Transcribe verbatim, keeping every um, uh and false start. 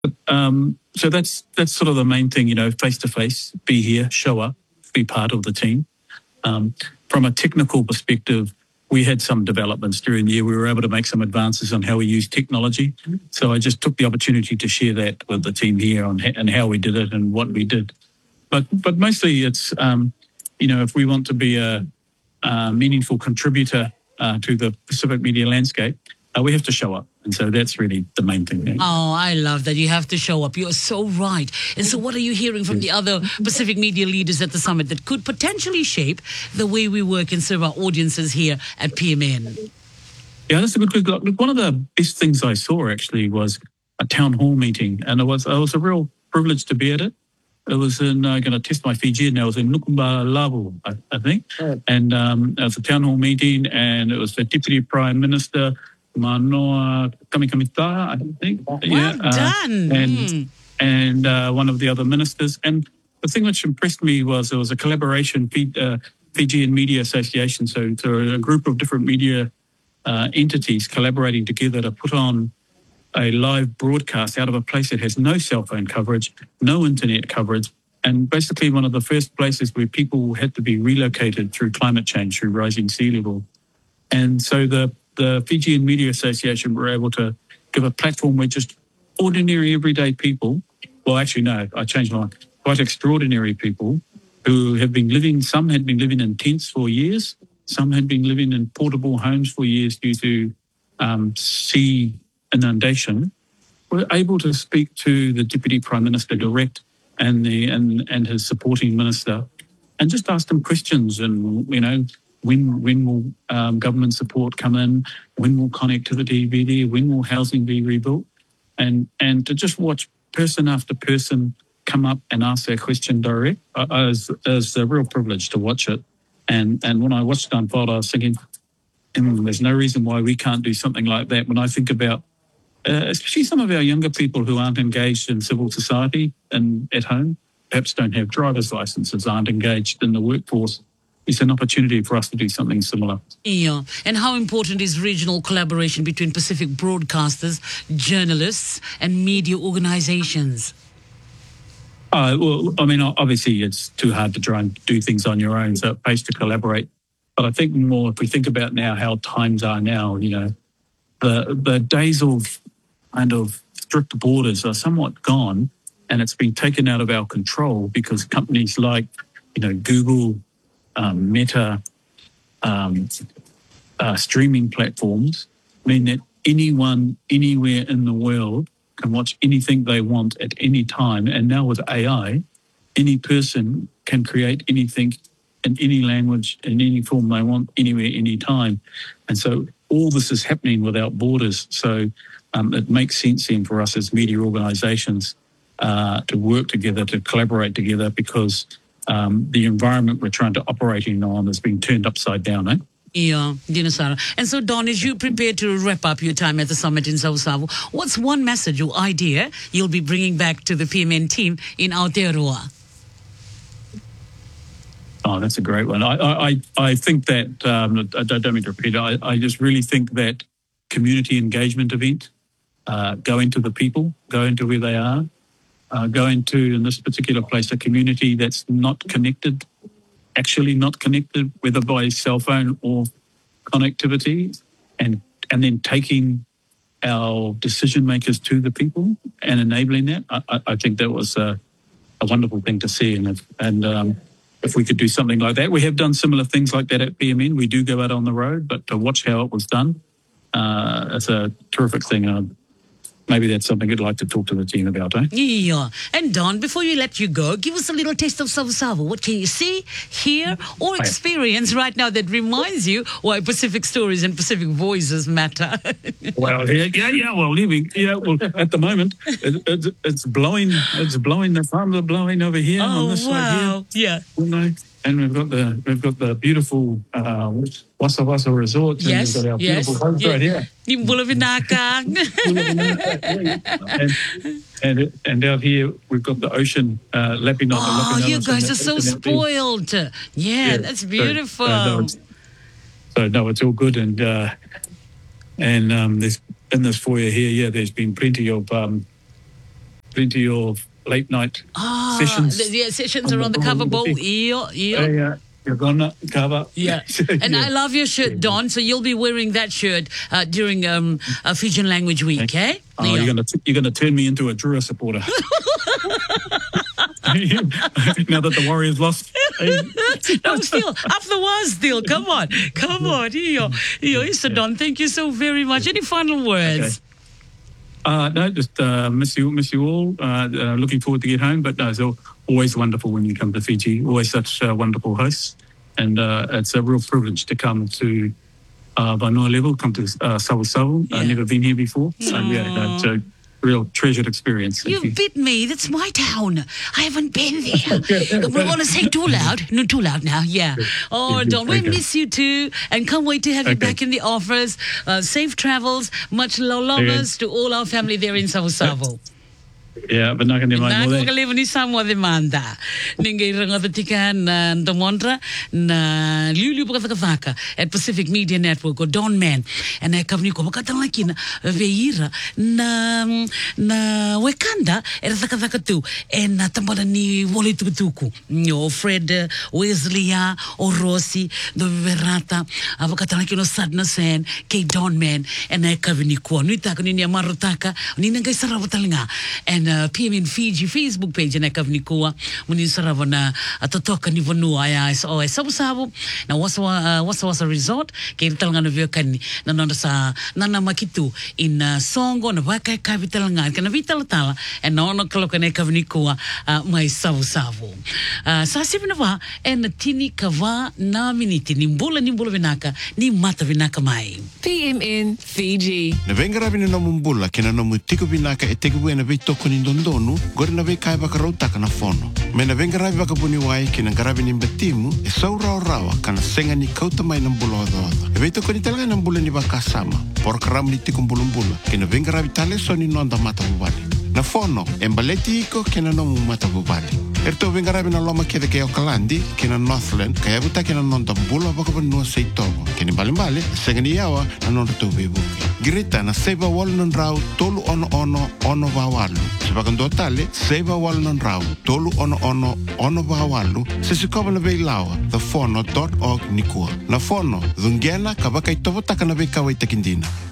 Um, so that's that's sort of the main thing, you know, face to face, be here, show up, be part of the team. Um, from a technical perspective, we had some developments during the year. We were able to make some advances on how we use technology. So I just took the opportunity to share that with the team here on and how we did it and what we did. But but mostly it's, um, you know, if we want to be a, a meaningful contributor uh, to the Pacific media landscape, uh, we have to show up. And so that's really the main thing there. Oh, I love that. You have to show up. You're so right. And so what are you hearing from the other Pacific media leaders at the summit that could potentially shape the way we work and serve our audiences here at P M N? Yeah, that's a good look. Look, one of the best things I saw actually was a town hall meeting. And it was, it was a real privilege to be at it. It was in, I'm uh, going to test my Fijian now, it was in Nukumba Labu, I, I think. Oh. And um, it was a town hall meeting and it was the Deputy Prime Minister, Manoa Kamikamita, I think. Well yeah, done. Uh, and mm. and uh, one of the other ministers. And the thing which impressed me was there was a collaboration, uh, Fijian Media Association, so, so a group of different media uh, entities collaborating together to put on a live broadcast out of a place that has no cell phone coverage, no internet coverage, and basically one of the first places where people had to be relocated through climate change, through rising sea level. And so the The Fijian Media Association were able to give a platform where just ordinary, everyday people, well, actually, no, I changed my mind, quite extraordinary people who have been living, some had been living in tents for years, some had been living in portable homes for years due to um, sea inundation, were able to speak to the Deputy Prime Minister direct and, the, and, and his supporting minister and just ask them questions and, you know, When when will um, government support come in? When will connectivity be there? When will housing be rebuilt? And and to just watch person after person come up and ask that question direct uh, is, is a real privilege to watch it. And and when I watched it unfold, I was thinking, mm, there's no reason why we can't do something like that. When I think about, uh, especially some of our younger people who aren't engaged in civil society and at home, perhaps don't have driver's licenses, aren't engaged in the workforce, it's an opportunity for us to do something similar. Yeah. And how important is regional collaboration between Pacific broadcasters, journalists, and media organizations? Uh, well, I mean, obviously it's too hard to try and do things on your own, so it pays to collaborate. But I think more, if we think about now how times are now, you know, the the days of kind of strict borders are somewhat gone, and it's been taken out of our control because companies like, you know, Google, Um, Meta, um, uh, streaming platforms mean that anyone, anywhere in the world can watch anything they want at any time. And now with A I, any person can create anything in any language, in any form they want, anywhere, anytime. And so all this is happening without borders. So um, it makes sense then for us as media organisations uh, to work together, to collaborate together, because Um, the environment we're trying to operate in on has been turned upside down, eh? Yeah, Dinasara. And so, Don, as you prepare to wrap up your time at the summit in Savusavu, what's one message or idea you'll be bringing back to the P M N team in Aotearoa? Oh, that's a great one. I I, I think that, um, I don't mean to repeat it, I, I just really think that community engagement event, uh, go into the people, go into where they are, Uh, go into, in this particular place, a community that's not connected, actually not connected, whether by cell phone or connectivity, and and then taking our decision makers to the people and enabling that. I, I think that was a, a wonderful thing to see. And, if, and um, if we could do something like that, we have done similar things like that at P M N. We do go out on the road, but to watch how it was done, uh, it's a terrific thing. Uh, Maybe that's something I'd like to talk to the team about, eh? Yeah. And Don, before you let you go, give us a little taste of Savusavu. What can you see, hear, or experience right now that reminds you why Pacific stories and Pacific voices matter? Well, yeah, yeah, yeah. Well, living, yeah. Well, at the moment, it, it's, it's blowing. It's blowing. The farms are blowing over here oh, on this wow. side here. Yeah. You know, and we've got the we've got the beautiful uh, Wasa Wasa Resort. Yes, and we've got our yes. beautiful homes yeah. right here. In Bulavinaka. and, and and out here we've got the ocean uh, lapping on oh, the lapping you guys are so spoiled. Yeah, yeah, that's beautiful. So, uh, no, so no, it's all good. And uh, and um, there's in this foyer here, yeah, there's been plenty of um, plenty of late night Ah, sessions. the- yeah, sessions on around the on cover bowl. thing. Io, io. Uh, yeah, you're gonna cover. Yeah, and Yeah. I love your shirt, Don. So you'll be wearing that shirt uh, during um, uh, Fijian Language Week, eh? Oh, Io. you're gonna t- you're gonna turn me into a Drua supporter. Now that the Warriors lost. No, still, up the was still. Come on, come on. Io, io. So Don, thank you so very much. Any final words? Okay. Uh, no, just uh, miss you, miss you all. Uh, uh, looking forward to get home. But no, it's al- always wonderful when you come to Fiji. Always such uh, wonderful hosts, and uh, it's a real privilege to come to uh, Vanua level, come to uh, Savu Savu. Yeah. I've never been here before, so yeah, no, it's a real treasured experience. Thank You you. bit me. That's my town. I haven't been there. We want to say too loud. No, too loud now. Yeah. Oh, Okay. Don, we Okay. miss you too. And can't wait to have you Okay. back in the office. Uh, safe travels. Much lolomas to all our family there in Savu Savu. Yeah, but not going to mind Na more kung than. kaliwan ni Samoa demanda. Ninguém rangatika na Damontra na Liuli Pakataka at Pacific Media Network or Don Man. And I kavni ko makatalaki na veira na na Wakanda era takataka tu and na tambala ni wole tukutuku. No Fred uh, Wesley uh, or Rossi do Verata avakatalaki no Sadna Sen K Don Man and I kavni ko ni taka ni marutaka ni nangai sarawatalinga and uh, P M in Fiji Facebook page na kavnikoa muni sarava na atotoka ni vanua ya S O S sabu na wasa uh, wasa wasa resort ke talanga no kani na nona sa nana makitu in uh, songo na waka kavitalanga kana vitaltala and no kaloka na kavnikoa uh, mai sabu sabu uh, sa sibina va en tini kava na miniti ni mbula ni mbula vinaka ni mata vinaka mai P M N Fiji. Na venga rabina no mumbula kena no mutiko binaka e teke buena vei toko ni dondonu gori na vei kai baka rautaka na fono. Me na venga rabi baka buni wai kena garabi ni mbetimu e sau rao rawa kana senga ni kauta mai na mbula oda oda. E vei toko ni talaga na mbula ni baka sama. Por karamu ni tiku mbula mbula kena venga rabi tale so ni nonda mata bubali. Na fono e mbaleti iko kena no mata bubali. Erto venga rabi na loma keda ke Aucklandi kena Northland kaya buta kena nonda mbula baka banua seitogo. Kena mbali mbali senga ni yawa na nonda tobe buke. Grita na seba walu non rau tolu ono ono ono vawalu. Sebagai totale seba walu non rau tolu ono ono ono vawalu. Sesikoba na vei lawa the fono dot org nikua. Na fono dhungena kabaka itovo taka na vei kawai tekindina.